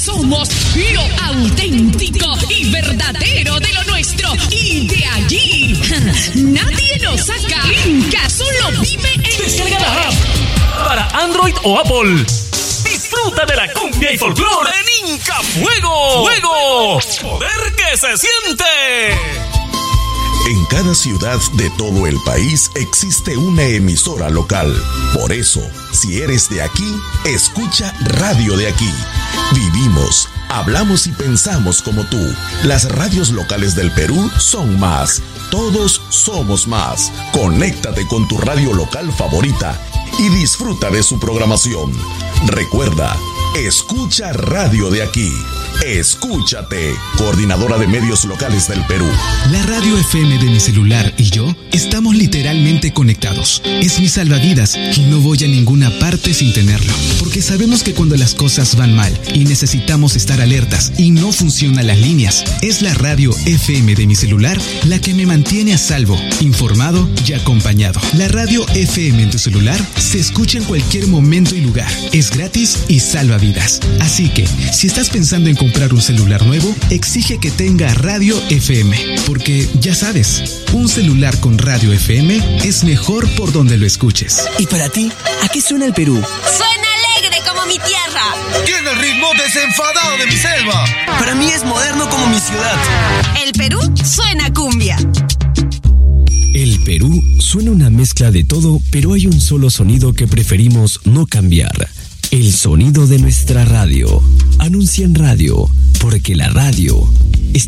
somos lo auténtico y verdadero de lo nuestro. Y de allí nadie nos saca. Inca solo vive en... Descarga la app para Android o Apple. Disfruta de la cumbia y folclore en Inca Fuego. ¡Fuego! ¡Poder que se siente! En cada ciudad de todo el país existe una emisora local. Por eso, si eres de aquí, escucha Radio de Aquí. Vivimos, hablamos y pensamos como tú. Las radios locales del Perú son más. Todos somos más. Conéctate con tu radio local favorita y disfruta de su programación. Recuerda, escucha Radio de Aquí. Escúchate, Coordinadora de Medios Locales del Perú. La radio FM de mi celular y yo estamos literalmente conectados. Es mi salvavidas y no voy a ninguna parte sin tenerlo. Porque sabemos que cuando las cosas van mal y necesitamos estar alertas y no funcionan las líneas, es la radio FM de mi celular la que me mantiene a salvo, informado y acompañado. La radio FM en tu celular se escucha en cualquier momento y lugar. Es gratis y salva vidas. Así que, si estás pensando en comprar un celular nuevo, exige que tenga radio FM. Porque, ya sabes, un celular con radio FM es mejor por donde lo escuches. ¿Y para ti? ¿A qué suena el Perú? Suena alegre como mi tierra. Tiene el ritmo desenfadado de mi selva. Para mí es moderno como mi ciudad. El Perú suena cumbia. El Perú suena una mezcla de todo, pero hay un solo sonido que preferimos no cambiar. El sonido de nuestra radio. Anuncia en radio, porque la radio